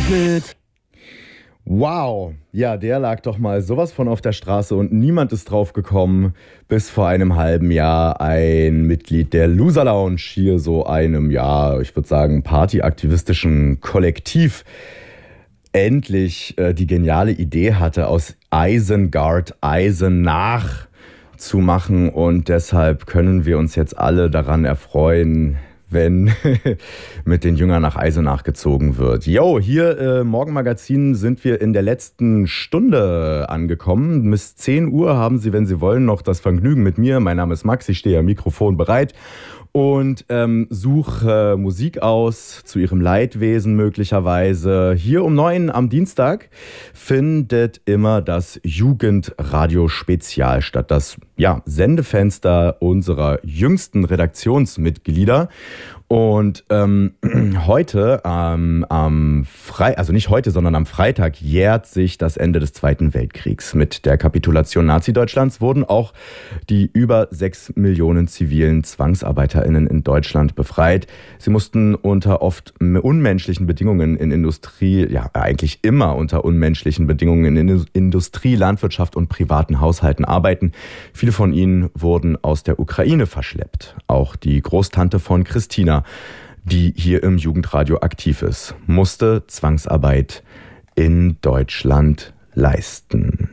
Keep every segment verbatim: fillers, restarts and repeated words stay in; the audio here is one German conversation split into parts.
Mitglied. Wow, ja, der lag doch mal sowas von auf der Straße und niemand ist drauf gekommen, bis vor einem halben Jahr ein Mitglied der Loser Lounge, hier so einem, ja, ich würde sagen, partyaktivistischen Kollektiv, endlich äh, die geniale Idee hatte, aus Isengard Eisenach zu machen, und deshalb können wir uns jetzt alle daran erfreuen, wenn mit den Jüngern nach Eisenach gezogen wird. Jo, hier äh, Morgenmagazin sind wir in der letzten Stunde angekommen. Bis zehn Uhr haben Sie, wenn Sie wollen, noch das Vergnügen mit mir. Mein Name ist Max, ich stehe am Mikrofon bereit und ähm, suche äh, Musik aus zu Ihrem Leidwesen möglicherweise. Hier um neun am Dienstag findet immer das Jugendradio-Spezial statt. Das ja, Sendefenster unserer jüngsten Redaktionsmitglieder. Und ähm, heute, ähm, am Fre- also nicht heute, sondern am Freitag jährt sich das Ende des Zweiten Weltkriegs. Mit der Kapitulation Nazi-Deutschlands wurden auch die über sechs Millionen zivilen ZwangsarbeiterInnen in Deutschland befreit. Sie mussten unter oft unmenschlichen Bedingungen in Industrie, ja eigentlich immer unter unmenschlichen Bedingungen in Industrie, Landwirtschaft und privaten Haushalten arbeiten. Viele von ihnen wurden aus der Ukraine verschleppt. Auch die Großtante von Christina, die hier im Jugendradio aktiv ist, musste Zwangsarbeit in Deutschland leisten.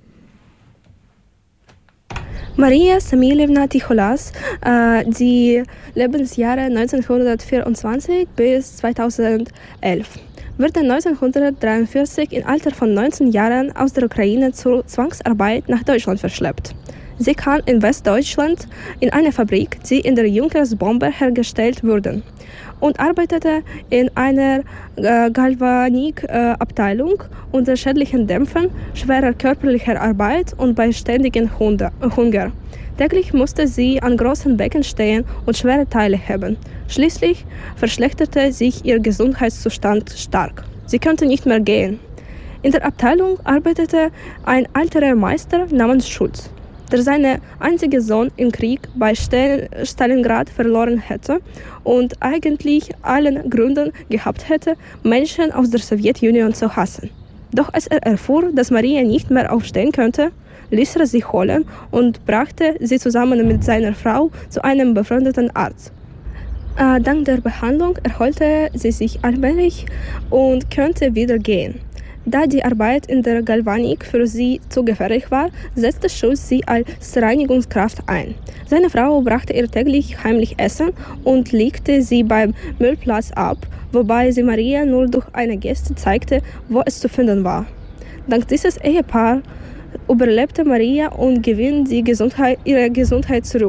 Maria Samilevna Ticholas, äh, die Lebensjahre neunzehnhundertvierundzwanzig bis zweitausendelf, wurde neunzehnhundertdreiundvierzig im Alter von neunzehn Jahren aus der Ukraine zur Zwangsarbeit nach Deutschland verschleppt. Sie kam in Westdeutschland in einer Fabrik, die in der Junkers-Bombe hergestellt wurde, und arbeitete in einer äh, Galvanik-Abteilung äh, unter schädlichen Dämpfen, schwerer körperlicher Arbeit und bei ständigem Hunger. Täglich musste sie an großen Becken stehen und schwere Teile heben. Schließlich verschlechterte sich ihr Gesundheitszustand stark. Sie konnte nicht mehr gehen. In der Abteilung arbeitete ein älterer Meister namens Schulz, der seinen einzigen Sohn im Krieg bei Stalingrad verloren hätte und eigentlich allen Gründen gehabt hätte, Menschen aus der Sowjetunion zu hassen. Doch als er erfuhr, dass Maria nicht mehr aufstehen könnte, ließ er sie holen und brachte sie zusammen mit seiner Frau zu einem befreundeten Arzt. Äh, dank der Behandlung erholte sie sich allmählich und konnte wieder gehen. Da die Arbeit in der Galvanik für sie zu gefährlich war, setzte Schulz sie als Reinigungskraft ein. Seine Frau brachte ihr täglich heimlich Essen und legte sie beim Müllplatz ab, wobei sie Maria nur durch eine Geste zeigte, wo es zu finden war. Dank dieses Ehepaars überlebte Maria und gewann die Gesundheit, ihre Gesundheit zurück.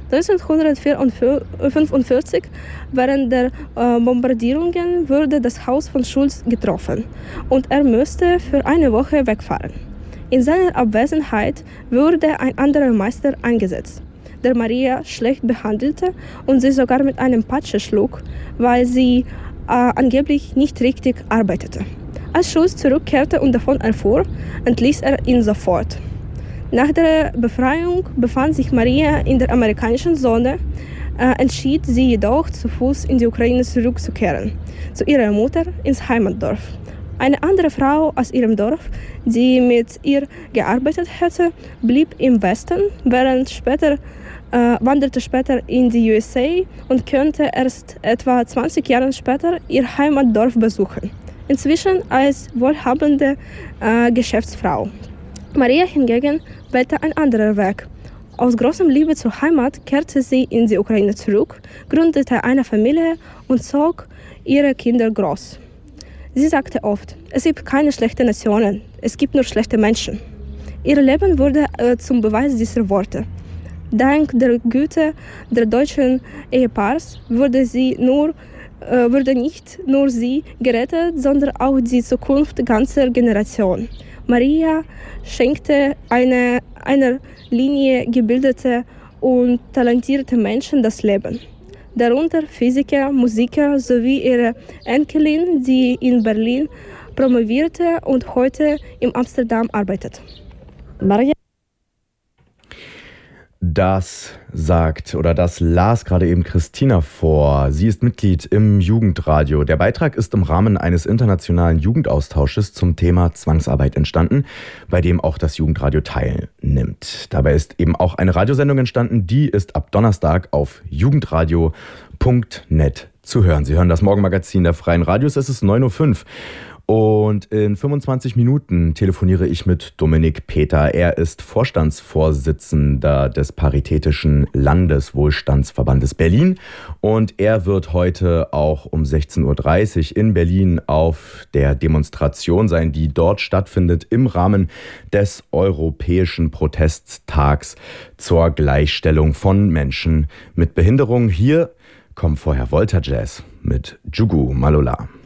neunzehnhundertfünfundvierzig, während der äh, Bombardierungen, wurde das Haus von Schulz getroffen und er musste für eine Woche wegfahren. In seiner Abwesenheit wurde ein anderer Meister eingesetzt, der Maria schlecht behandelte und sie sogar mit einem Patsche schlug, weil sie äh, angeblich nicht richtig arbeitete. Als Schulz zurückkehrte und davon erfuhr, entließ er ihn sofort. Nach der Befreiung befand sich Maria in der amerikanischen Zone, äh, entschied sie jedoch, zu Fuß in die Ukraine zurückzukehren, zu ihrer Mutter ins Heimatdorf. Eine andere Frau aus ihrem Dorf, die mit ihr gearbeitet hatte, blieb im Westen, während später, äh, wanderte später in die U S A und konnte erst etwa zwanzig Jahre später ihr Heimatdorf besuchen, inzwischen als wohlhabende äh, Geschäftsfrau. Maria hingegen wählte ein anderer Weg. Aus großer Liebe zur Heimat kehrte sie in die Ukraine zurück, gründete eine Familie und zog ihre Kinder groß. Sie sagte oft, es gibt keine schlechten Nationen, es gibt nur schlechte Menschen. Ihr Leben wurde äh, zum Beweis dieser Worte. Dank der Güte der deutschen Ehepaars wurde, sie nur, äh, wurde nicht nur sie gerettet, sondern auch die Zukunft ganzer Generationen. Maria schenkte eine, einer Linie gebildete und talentierte Menschen das Leben, darunter Physiker, Musiker sowie ihre Enkelin, die in Berlin promovierte und heute in Amsterdam arbeitet. Maria Das sagt oder das las gerade eben Christina vor. Sie ist Mitglied im Jugendradio. Der Beitrag ist im Rahmen eines internationalen Jugendaustausches zum Thema Zwangsarbeit entstanden, bei dem auch das Jugendradio teilnimmt. Dabei ist eben auch eine Radiosendung entstanden, die ist ab Donnerstag auf jugendradio punkt net zu hören. Sie hören das Morgenmagazin der Freien Radios, es ist neun Uhr fünf. Und in fünfundzwanzig Minuten telefoniere ich mit Dominik Peter. Er ist Vorstandsvorsitzender des Paritätischen Landeswohlstandsverbandes Berlin. Und er wird heute auch um sechzehn Uhr dreißig in Berlin auf der Demonstration sein, die dort stattfindet im Rahmen des Europäischen Protesttags zur Gleichstellung von Menschen mit Behinderung. Hier kommt vorher Volta Jazz mit Jugu Malola.